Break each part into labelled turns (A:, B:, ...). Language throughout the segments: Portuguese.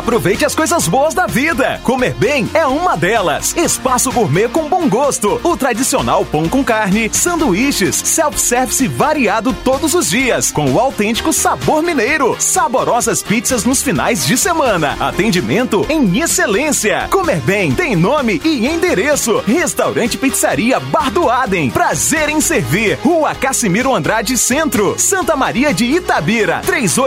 A: Aproveite as coisas boas da vida. Comer bem é uma delas. Espaço gourmet com bom gosto. O tradicional pão com carne, sanduíches, self-service variado todos os dias, com o autêntico sabor mineiro. Saborosas pizzas nos finais de semana. Atendimento em excelência. Comer bem tem nome e endereço. Restaurante Pizzaria Bar do Adem. Prazer em servir. Rua Cassimiro Andrade Centro, Santa Maria de Itabira.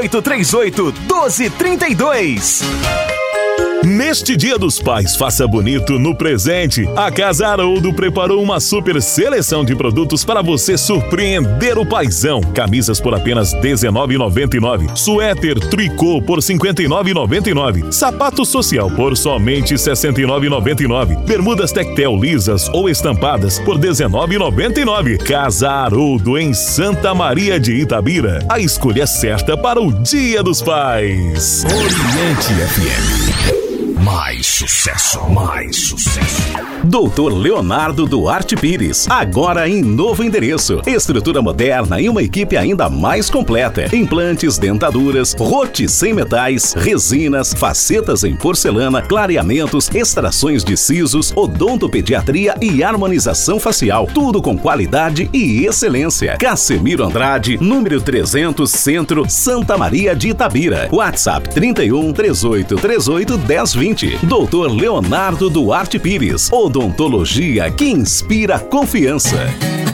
A: 3838-1232.
B: Neste Dia dos Pais, faça bonito no presente. A Casa Haroldo preparou uma super seleção de produtos para você surpreender o paizão. Camisas por apenas R$19,99. Suéter tricô por R$59,99. Sapato social por somente R$69,99. Bermudas tectel lisas ou estampadas por R$19,99. Casa Haroldo em Santa Maria de Itabira. A escolha certa para o Dia dos Pais.
C: Oriente FM. Mais sucesso, mais sucesso.
D: Doutor Leonardo Duarte Pires, agora em novo endereço. Estrutura moderna e uma equipe ainda mais completa. Implantes, dentaduras, rotes sem metais, resinas, facetas em porcelana, clareamentos, extrações de sisos, odontopediatria e harmonização facial. Tudo com qualidade e excelência. Cassimiro Andrade, número 300, Centro, Santa Maria de Itabira. WhatsApp 31 3838 1020. Doutor Leonardo Duarte Pires, odontologia que inspira confiança.